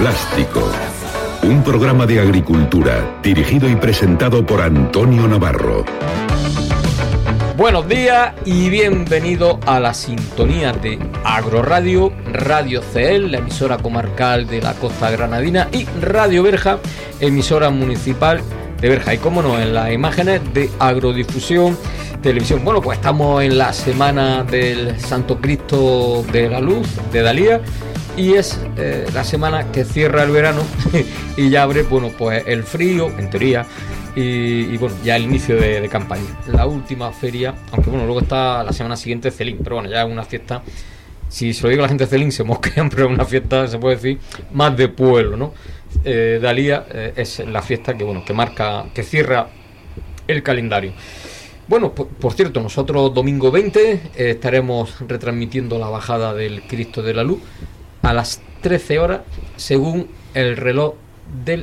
Plástico. Un programa de agricultura dirigido y presentado por Antonio Navarro. Buenos días y bienvenido a la sintonía de Agroradio, Radio CEL, la emisora comarcal de la Costa Granadina, y Radio Berja, emisora municipal de Berja. Y cómo no, en las imágenes de Agrodifusión Televisión. Bueno, pues estamos en la semana del Santo Cristo de la Luz, de Dalía, y es la semana que cierra el verano y ya abre, bueno, pues el frío, en teoría, y bueno, ya el inicio de campaña. La última feria, aunque bueno, luego está la semana siguiente Celín, pero bueno, ya es una fiesta, si se lo digo a la gente de Celín se mosquean, pero es una fiesta, se puede decir, más de pueblo, ¿no? Dalía es la fiesta que, bueno, que marca, que cierra el calendario. Bueno, por cierto, nosotros domingo 20 estaremos retransmitiendo la bajada del Cristo de la Luz a las 13 horas, según el reloj del